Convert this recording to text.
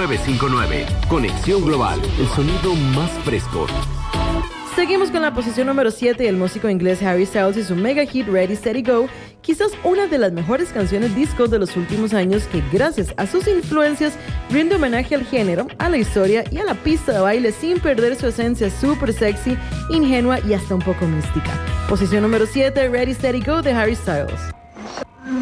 9959. Conexión Global, el sonido más fresco. Seguimos con la posición número 7, el músico inglés Harry Styles y su mega hit Ready, Steady, Go, quizás una de las mejores canciones disco de los últimos años que gracias a sus influencias rinde homenaje al género, a la historia y a la pista de baile sin perder su esencia súper sexy, ingenua y hasta un poco mística. Posición número 7, Ready, Steady, Go de Harry Styles.